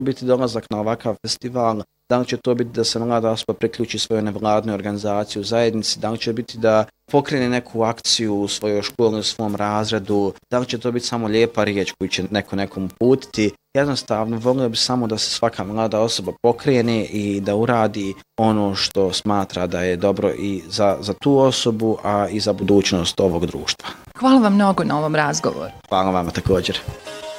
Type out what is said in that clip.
biti dolazak na ovakav festival, da li će to biti da se mlada osoba priključi svojoj nevladnoj organizaciji u zajednici, da li će biti da pokrene neku akciju u svojoj školi, u svom razredu, da li će to biti samo lijepa riječ koju će nekom uputiti. Jednostavno, volio bi samo da se svaka mlada osoba pokrene i da uradi ono što smatra da je dobro i za tu osobu, a i za budućnost ovog društva. Hvala vam mnogo na ovom razgovoru. Hvala vama također.